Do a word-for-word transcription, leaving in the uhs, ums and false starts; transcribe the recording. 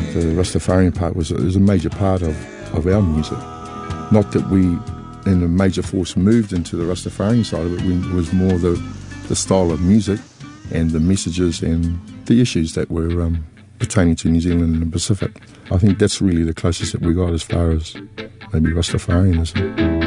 the Rastafarian part was, was a major part of, of our music. Not that we, in a major force, moved into the Rastafarian side of it. We, it was more the, the style of music and the messages and the issues that were um, pertaining to New Zealand and the Pacific. I think that's really the closest that we got as far as maybe Rastafarianism.